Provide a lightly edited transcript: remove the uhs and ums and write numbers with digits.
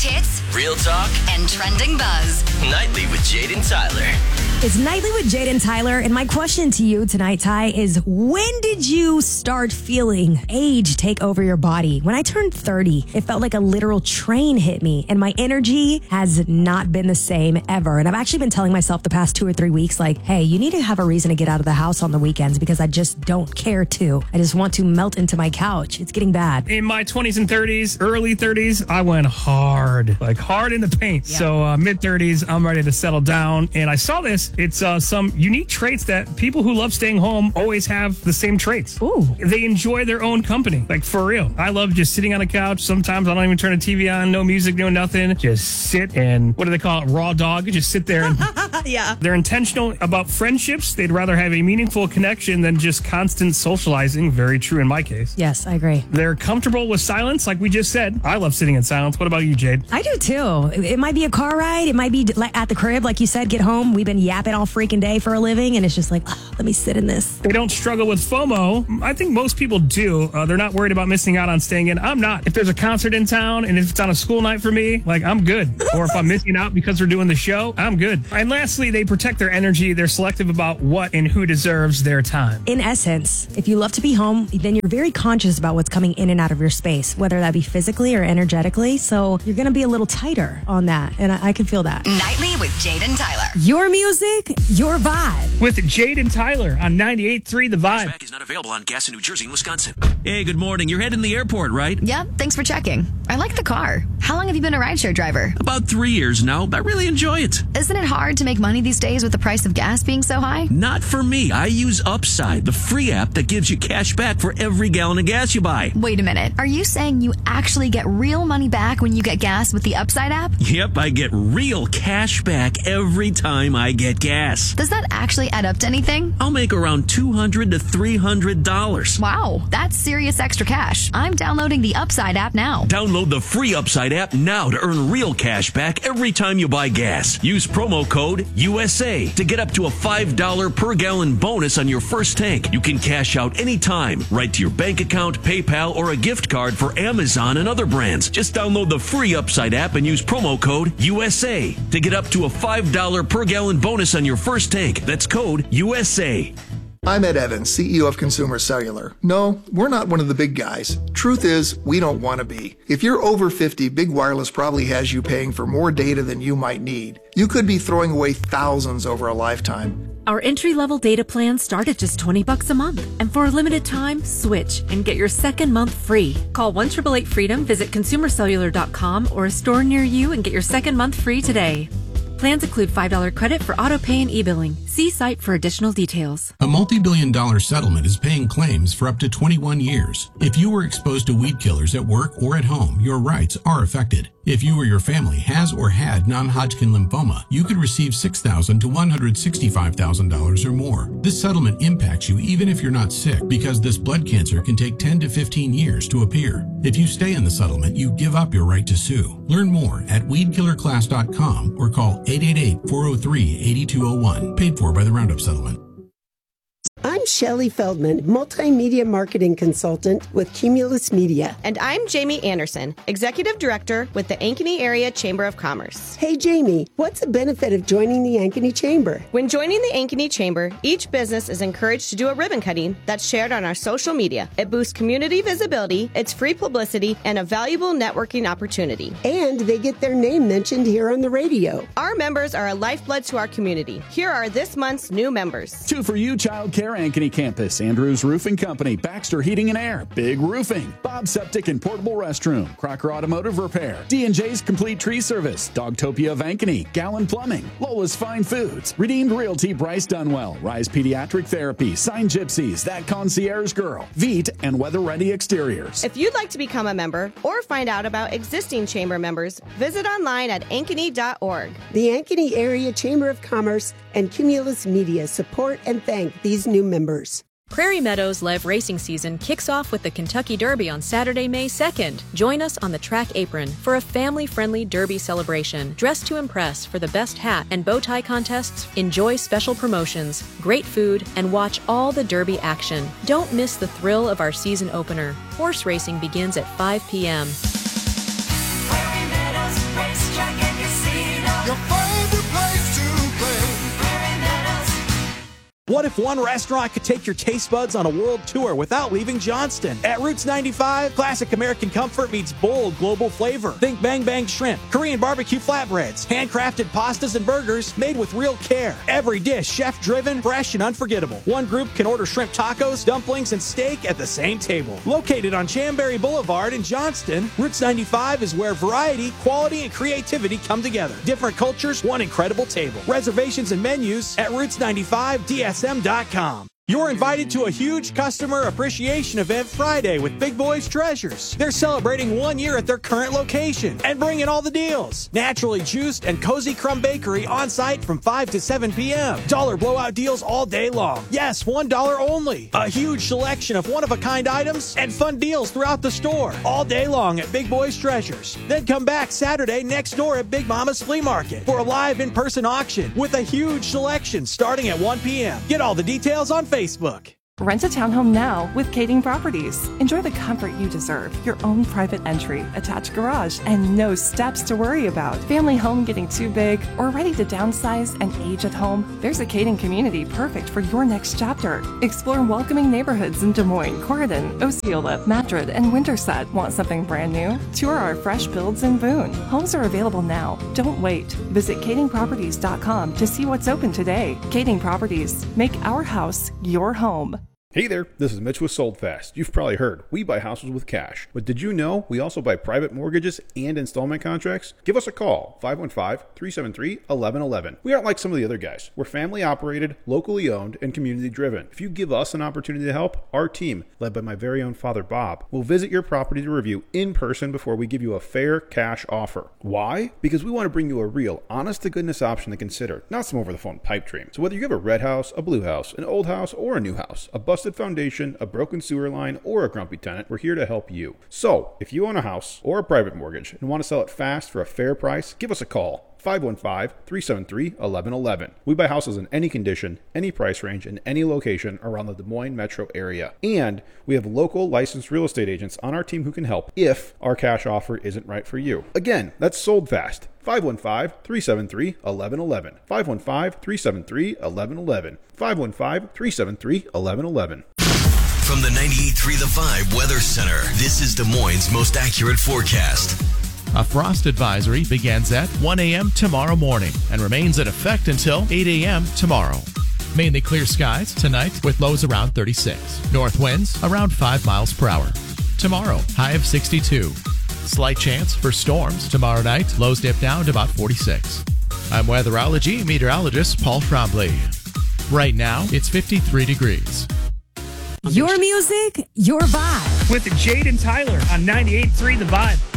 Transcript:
hits, real talk, and trending buzz. Nightly with Jade and Tyler. It's Nightly with Jade and Tyler, and my question to you tonight, Ty, is when did you start feeling age take over your body? When I turned 30, it felt like a literal train hit me, and my energy has not been the same ever. And I've actually been telling myself the past 2 or 3 weeks, like, hey, you need to have a reason to get out of the house on the weekends because I just don't care to. I just want to melt into my couch. It's getting bad. In my 20s and 30s, early 30s, I went hard, like hard in the paint. Yeah. So mid 30s, I'm ready to settle down. And I saw this. It's some unique traits that people who love staying home always have the same traits. Ooh. They enjoy their own company, like for real. I love just sitting on a couch. Sometimes I don't even turn the TV on, no music, no nothing. Just sit and, what do they call it, raw dog? Just sit there. And Yeah. They're intentional about friendships. They'd rather have a meaningful connection than just constant socializing. Very true in my case. Yes, I agree. They're comfortable with silence, like we just said. I love sitting in silence. What about you, Jade? I do too. It might be a car ride. It might be at the crib, like you said, get home. We've been yapping all freaking day for a living, and it's just like, oh, let me sit in this. They don't struggle with FOMO. I think most people do. They're not worried about missing out on staying in. I'm not. If there's a concert in town and if it's on a school night for me, like I'm good. Or if I'm missing out because we're doing the show, I'm good. And lastly, they protect their energy. They're selective about what and who deserves their time. In essence, if you love to be home, then you're very conscious about what's coming in and out of your space, whether that be physically or energetically. So you're going to be a little tighter on that. And I can feel that. Nightly with Jade and Tyler. Your music, your vibe. With Jade and Tyler on 98.3 The Vibe. Track is not available on gas in New Jersey and Wisconsin. Hey, good morning. You're heading to the airport, right? Yep, thanks for checking. I like the car. How long have you been a rideshare driver? About 3 years now. I really enjoy it. Isn't it hard to make money these days with the price of gas being so high? Not for me. I use Upside, the free app that gives you cash back for every gallon of gas you buy. Wait a minute. Are you saying you actually get real money back when you get gas with the Upside app? Yep, I get real cash back every time I get gas. Does that actually add up to anything? I'll make around $200 to $300. Wow, that's serious extra cash. I'm downloading the Upside app now. Download the free Upside app now to earn real cash back every time you buy gas. Use promo code USA to get up to a $5 per gallon bonus on your first tank. You can cash out anytime, right to your bank account, PayPal, or a gift card for Amazon and other brands. Just download the free Upside app and use promo code USA to get up to a $5 per gallon bonus on your first tank. That's code USA. I'm Ed Evans, CEO of Consumer Cellular. No, we're not one of the big guys. Truth is, we don't want to be. If you're over 50, Big Wireless probably has you paying for more data than you might need. You could be throwing away thousands over a lifetime. Our entry-level data plans start at just $20 a month. And for a limited time, switch and get your second month free. Call 1-888-FREEDOM, visit consumercellular.com or a store near you and get your second month free today. Plans include $5 credit for auto pay and e-billing. See site for additional details. A multi-billion-dollar settlement is paying claims for up to 21 years. If you were exposed to weed killers at work or at home, your rights are affected. If you or your family has or had non-Hodgkin lymphoma, you could receive $6,000 to $165,000 or more. This settlement impacts you even if you're not sick because this blood cancer can take 10 to 15 years to appear. If you stay in the settlement, you give up your right to sue. Learn more at weedkillerclass.com or call 888-403-8201. Paid for by the Roundup Settlement. I'm Shelley Feldman, multimedia marketing consultant with Cumulus Media. And I'm Jamie Anderson, executive director with the Ankeny Area Chamber of Commerce. Hey, Jamie, what's the benefit of joining the Ankeny Chamber? When joining the Ankeny Chamber, each business is encouraged to do a ribbon cutting that's shared on our social media. It boosts community visibility, it's free publicity, and a valuable networking opportunity. And they get their name mentioned here on the radio. Our members are a lifeblood to our community. Here are this month's new members. 2 for You Child Care Ankeny Campus, Andrews Roofing Company, Baxter Heating and Air, Big Roofing, Bob Septic and Portable Restroom, Crocker Automotive Repair, D&J's Complete Tree Service, Dogtopia of Ankeny, Gallon Plumbing, Lola's Fine Foods, Redeemed Realty Bryce Dunwell, Rise Pediatric Therapy, Sign Gypsies, That Concierge Girl, Veet, and Weather Ready Exteriors. If you'd like to become a member or find out about existing chamber members, visit online at ankeny.org. The Ankeny Area Chamber of Commerce and Cumulus Media support and thank these new members. Prairie Meadows Live Racing Season kicks off with the Kentucky Derby on Saturday, May 2nd. Join us on the track apron for a family-friendly Derby celebration. Dress to impress for the best hat and bow tie contests, enjoy special promotions, great food, and watch all the Derby action. Don't miss the thrill of our season opener. Horse racing begins at 5 p.m. Prairie Meadows What if one restaurant could take your taste buds on a world tour without leaving Johnston? At Roots 95, classic American comfort meets bold global flavor. Think Bang Bang Shrimp, Korean barbecue flatbreads, handcrafted pastas and burgers made with real care. Every dish chef-driven, fresh, and unforgettable. One group can order shrimp tacos, dumplings, and steak at the same table. Located on Chambary Boulevard in Johnston, Roots 95 is where variety, quality, and creativity come together. Different cultures, one incredible table. Reservations and menus at Roots95DSM.com. You're invited to a huge customer appreciation event Friday with Big Boys Treasures. They're celebrating 1 year at their current location and bringing all the deals. Naturally juiced and Cozy Crumb Bakery on site from 5 to 7 p.m. Dollar blowout deals all day long. Yes, $1 only. A huge selection of one-of-a-kind items and fun deals throughout the store all day long at Big Boys Treasures. Then come back Saturday next door at Big Mama's Flea Market for a live in-person auction with a huge selection starting at 1 p.m. Get all the details on Facebook. Rent a townhome now with Kading Properties. Enjoy the comfort you deserve, your own private entry, attached garage, and no steps to worry about. Family home getting too big or ready to downsize and age at home? There's a Kading community perfect for your next chapter. Explore welcoming neighborhoods in Des Moines, Corydon, Osceola, Madrid, and Winterset. Want something brand new? Tour our fresh builds in Boone. Homes are available now. Don't wait. Visit KadingProperties.com to see what's open today. Kading Properties. Make our house your home. Hey there, this is Mitch with Sold Fast. You've probably heard, we buy houses with cash. But did you know we also buy private mortgages and installment contracts? Give us a call, 515-373-1111. We aren't like some of the other guys. We're family operated, locally owned, and community driven. If you give us an opportunity to help, our team, led by my very own father Bob, will visit your property to review in person before we give you a fair cash offer. Why? Because we want to bring you a real, honest-to-goodness option to consider, not some over-the-phone pipe dream. So whether you have a red house, a blue house, an old house, or a new house, a busted foundation, a broken sewer line, or a grumpy tenant, we're here to help you. So, if you own a house or a private mortgage and want to sell it fast for a fair price, give us a call. 515-373-1111. We buy houses in any condition, any price range, in any location around the Des Moines metro area. And we have local licensed real estate agents on our team who can help if our cash offer isn't right for you. Again, that's Sold Fast. 515-373-1111. 515-373-1111. 515-373-1111. From the 98.3 The Vibe Weather Center, this is Des Moines' most accurate forecast. A frost advisory begins at 1 a.m. tomorrow morning and remains in effect until 8 a.m. tomorrow. Mainly clear skies tonight with lows around 36. North winds around 5 miles per hour. Tomorrow, high of 62. Slight chance for storms tomorrow night. Lows dip down to about 46. I'm weatherology meteorologist Paul Trombley. Right now, it's 53 degrees. Your music, your vibe. With Jade and Tyler on 98.3 The Vibe.